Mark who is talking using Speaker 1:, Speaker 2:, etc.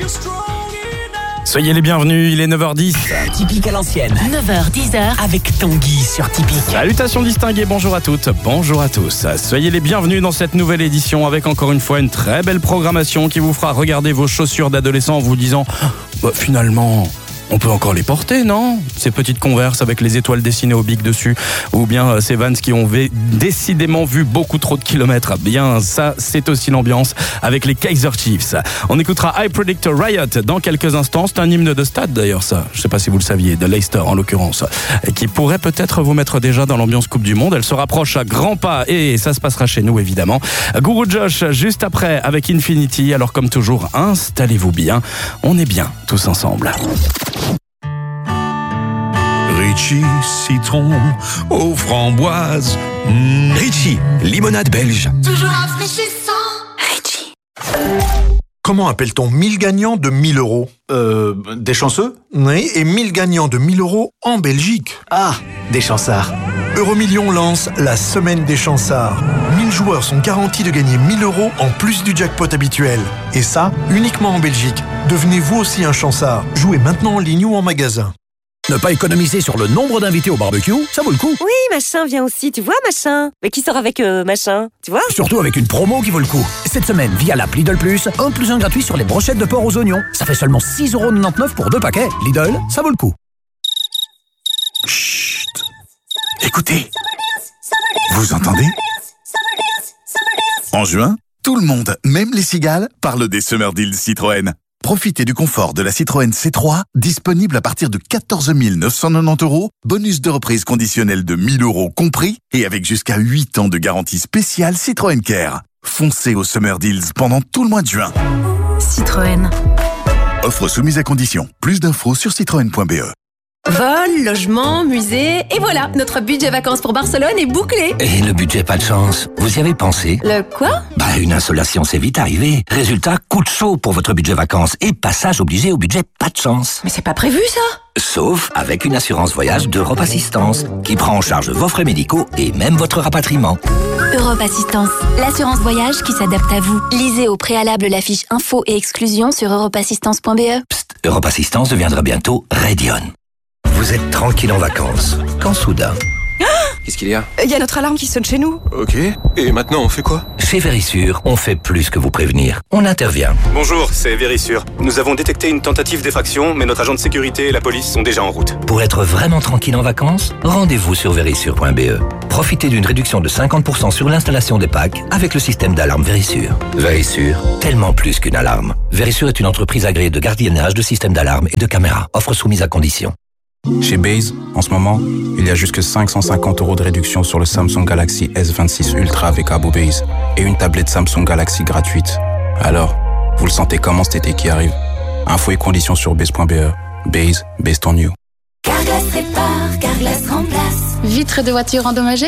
Speaker 1: Soyez les bienvenus, il est 9h10.
Speaker 2: Typique à l'ancienne. 9h-10h avec Tanguy sur Typique.
Speaker 1: Salutations distinguées, bonjour à toutes, bonjour à tous. Soyez les bienvenus dans cette nouvelle édition avec encore une fois une très belle programmation qui vous fera regarder vos chaussures d'adolescent en vous disant finalement... on peut encore les porter, non ? Ces petites Converse avec les étoiles dessinées au bic dessus, ou bien ces Vans qui ont décidément vu beaucoup trop de kilomètres. Bien, ça, c'est aussi l'ambiance avec les Kaiser Chiefs. On écoutera I Predict a Riot dans quelques instants. C'est un hymne de stade d'ailleurs, ça. Je sais pas si vous le saviez, de Leicester en l'occurrence, et qui pourrait peut-être vous mettre déjà dans l'ambiance Coupe du Monde. Elle se rapproche à grands pas et ça se passera chez nous évidemment. Guru Josh juste après avec Infinity. Alors comme toujours, installez-vous bien. On est bien tous ensemble.
Speaker 3: Ritchie, citron aux framboises.
Speaker 4: Ritchie, limonade belge.
Speaker 5: Toujours rafraîchissant.
Speaker 6: Ritchie.
Speaker 7: Comment appelle-t-on 1000 gagnants de 1000 euros ?
Speaker 8: Des chanceux ?
Speaker 7: Oui, et 1000 gagnants de 1000 euros en Belgique.
Speaker 8: Ah, des chansards.
Speaker 7: Euromillions lance la semaine des chansards. 1000 joueurs sont garantis de gagner 1000 euros en plus du jackpot habituel. Et ça, uniquement en Belgique. Devenez vous aussi un chansard. Jouez maintenant en ligne ou en magasin.
Speaker 4: Ne pas économiser sur le nombre d'invités au barbecue, ça vaut le coup.
Speaker 9: Oui, machin vient aussi, tu vois, machin. Mais qui sort avec machin, tu vois ?
Speaker 4: Surtout avec une promo qui vaut le coup. Cette semaine, via l'app Lidl Plus, 1+1 gratuit sur les brochettes de porc aux oignons. Ça fait seulement 6,99€ pour 2 paquets. Lidl, ça vaut le coup.
Speaker 3: Chut. Écoutez. Vous entendez ? En juin, tout le monde, même les cigales, parle des Summer Deals Citroën. Profitez du confort de la Citroën C3, disponible à partir de 14 990€, bonus de reprise conditionnel de 1 000 € compris, et avec jusqu'à 8 ans de garantie spéciale Citroën Care. Foncez aux Summer Deals pendant tout le mois de juin.
Speaker 6: Citroën.
Speaker 3: Offre soumise à condition. Plus d'infos sur citroën.be.
Speaker 10: Vol, logement, musée, et voilà, notre budget vacances pour Barcelone est bouclé.
Speaker 11: Et le budget pas de chance, vous y avez pensé ?
Speaker 10: Le quoi ?
Speaker 11: Une insolation c'est vite arrivé. Résultat, coup de chaud pour votre budget vacances et passage obligé au budget pas de chance.
Speaker 10: Mais c'est pas prévu ça ?
Speaker 11: Sauf avec une assurance voyage d'Europe Assistance, qui prend en charge vos frais médicaux et même votre rapatriement.
Speaker 6: Europe Assistance, l'assurance voyage qui s'adapte à vous. Lisez au préalable la fiche info et exclusion sur europeassistance.be.
Speaker 11: Psst, Europe Assistance deviendra bientôt Radion. Vous êtes tranquille en vacances, quand soudain...
Speaker 8: Qu'est-ce qu'il y a ?
Speaker 9: Il y a notre alarme qui sonne chez nous.
Speaker 8: Ok, et maintenant on fait quoi ?
Speaker 11: Chez Vérissure, on fait plus que vous prévenir. On intervient.
Speaker 12: Bonjour, c'est Vérissure. Nous avons détecté une tentative d'effraction, mais notre agent de sécurité et la police sont déjà en route.
Speaker 11: Pour être vraiment tranquille en vacances, rendez-vous sur vérissure.be. Profitez d'une réduction de 50% sur l'installation des packs avec le système d'alarme Vérissure. Vérissure, tellement plus qu'une alarme. Vérissure est une entreprise agréée de gardiennage de systèmes d'alarme et de caméras. Offre soumise à condition.
Speaker 13: Chez Base, en ce moment, il y a jusque 550€ de réduction sur le Samsung Galaxy S26 Ultra avec Abo Base et une tablette Samsung Galaxy gratuite. Alors, vous le sentez comment cet été qui arrive ? Infos et conditions sur base.be. Base, based on you.
Speaker 5: Carglass répare, Carglass remplace.
Speaker 14: Vitres de voiture endommagées ?